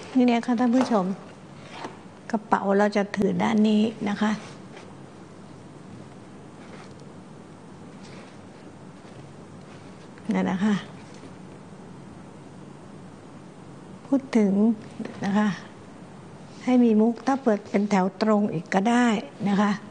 นี่เนี่ยค่ะท่านผู้ชมกระเป๋าเราจะถือด้านนี้นะคะนั่นนะคะพูดถึงนะคะให้มีมุกถ้าเปิดเป็นแถวตรงอีกก็ได้นะคะ